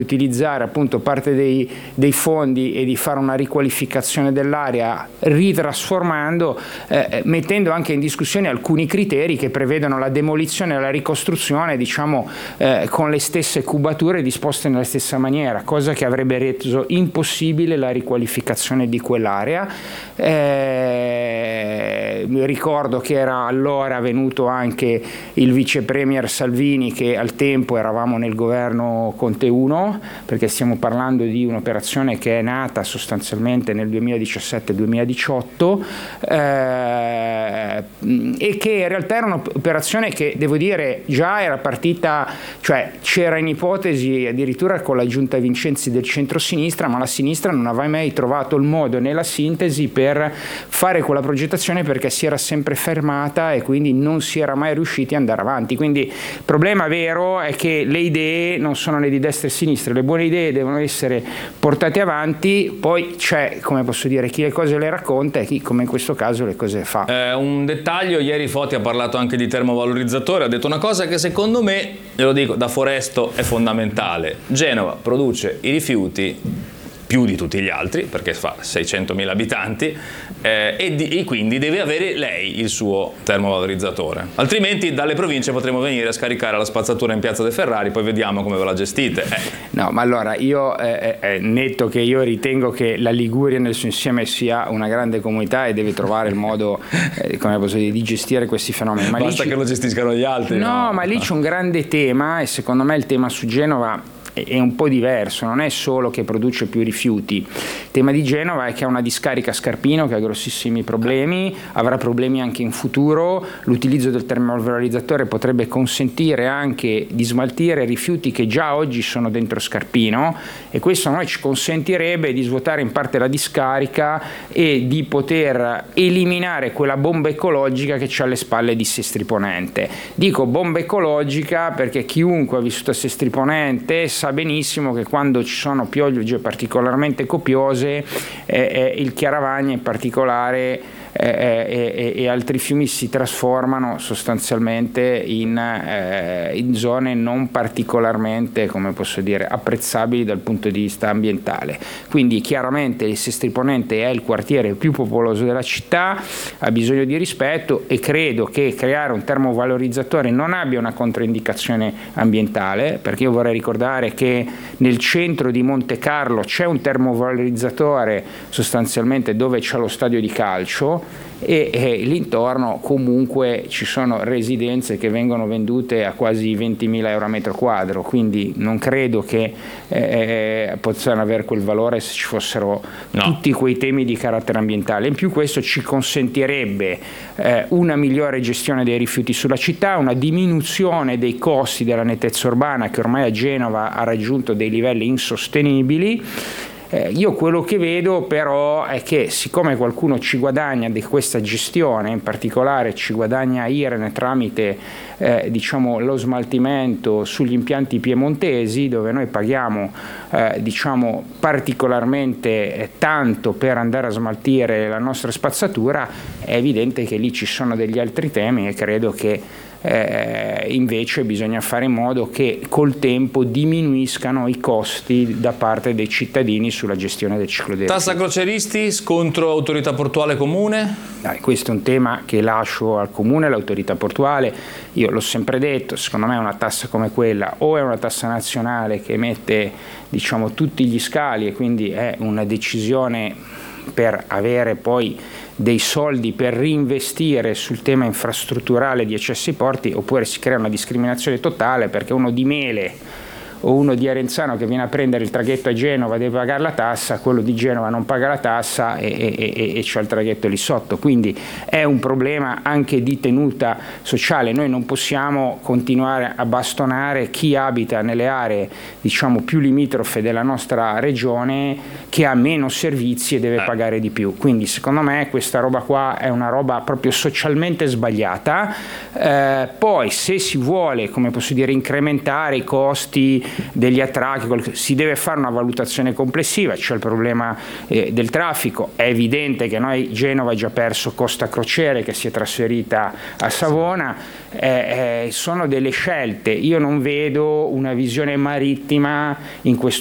utilizzare appunto parte dei fondi e di fare una riqualificazione dell'area ritrasformando, mettendo anche in discussione alcuni criteri che prevedono la demolizione e la ricostruzione, diciamo, con le stesse cubature disposte nella stessa maniera, cosa che avrebbe reso impossibile la riqualificazione di quell'area. Mi ricordo che era allora venuto anche il vice premier Salvini, che al tempo eravamo nel governo Conte 1, perché stiamo parlando di un'operazione che è nata sostanzialmente nel 2017-2018 e che in realtà era un'operazione che, devo dire, già era partita, cioè c'era in ipotesi addirittura con la giunta Vincenzi del centro-sinistra, ma la sinistra non aveva mai trovato il modo né la sintesi per fare quella progettazione, perché si era sempre fermata e quindi non si era mai riusciti ad andare avanti. Quindi il problema vero è che le idee non sono né di destra e sinistra, le buone idee devono essere portate avanti, poi c'è, come posso dire, chi le cose le racconta e chi, come in questo caso, le cose fa. Un dettaglio, ieri Foti ha parlato anche di termovalorizzatori, ha detto una cosa che secondo me, glielo dico da foresto, è fondamentale. Genova produce i rifiuti più di tutti gli altri, perché fa 600.000 abitanti, e quindi deve avere lei il suo termovalorizzatore. Altrimenti dalle province potremo venire a scaricare la spazzatura in Piazza De Ferrari, poi vediamo come ve la gestite. No, ma allora io netto che io ritengo che la Liguria nel suo insieme sia una grande comunità e deve trovare il modo come posso dire, di gestire questi fenomeni. Ma basta che lo gestiscano gli altri. No, ma lì c'è un grande tema, e secondo me il tema su Genova è un po' diverso, non è solo che produce più rifiuti. Il tema di Genova è che ha una discarica a Scarpino che ha grossissimi problemi, avrà problemi anche in futuro. L'utilizzo del termovalorizzatore potrebbe consentire anche di smaltire rifiuti che già oggi sono dentro Scarpino, e questo a noi ci consentirebbe di svuotare in parte la discarica e di poter eliminare quella bomba ecologica che c'è alle spalle di Sestri Ponente. Dico bomba ecologica perché chiunque ha vissuto a Sestri Ponente sa benissimo che quando ci sono piogge particolarmente copiose, il Chiaravagna in particolare e altri fiumi si trasformano sostanzialmente in zone non particolarmente, come posso dire, apprezzabili dal punto di vista ambientale. Quindi chiaramente il Sestri Ponente è il quartiere più popoloso della città, ha bisogno di rispetto, e credo che creare un termovalorizzatore non abbia una controindicazione ambientale, perché io vorrei ricordare che nel centro di Monte Carlo c'è un termovalorizzatore sostanzialmente dove c'è lo stadio di calcio, e l'intorno comunque ci sono residenze che vengono vendute a quasi 20.000 euro a metro quadro, quindi non credo che possano avere quel valore se ci fossero tutti quei temi di carattere ambientale. In più questo ci consentirebbe una migliore gestione dei rifiuti sulla città, una diminuzione dei costi della nettezza urbana che ormai a Genova ha raggiunto dei livelli insostenibili. Io quello che vedo però è che, siccome qualcuno ci guadagna di questa gestione, in particolare ci guadagna Irene tramite diciamo lo smaltimento sugli impianti piemontesi, dove noi paghiamo diciamo particolarmente tanto per andare a smaltire la nostra spazzatura, è evidente che lì ci sono degli altri temi, e credo che invece bisogna fare in modo che col tempo diminuiscano i costi da parte dei cittadini sulla gestione del ciclo dei rifiuti. Tassa croceristi, scontro autorità portuale comune? Questo è un tema che lascio al comune, all'autorità portuale. Io l'ho sempre detto, secondo me una tassa come quella o è una tassa nazionale che mette diciamo tutti gli scali, e quindi è una decisione per avere poi dei soldi per reinvestire sul tema infrastrutturale di accessi ai porti, oppure si crea una discriminazione totale perché uno di Mele o uno di Arenzano che viene a prendere il traghetto a Genova deve pagare la tassa, quello di Genova non paga la tassa e c'è il traghetto lì sotto. Quindi è un problema anche di tenuta sociale. Noi non possiamo continuare a bastonare chi abita nelle aree diciamo più limitrofe della nostra regione, che ha meno servizi e deve pagare di più. Quindi secondo me questa roba qua è una roba proprio socialmente sbagliata. Poi se si vuole, come posso dire, incrementare i costi degli attracchi, si deve fare una valutazione complessiva. C'è il problema del traffico, è evidente che noi Genova ha già perso Costa Crociere che si è trasferita a Savona, sono delle scelte, io non vedo una visione marittima in questo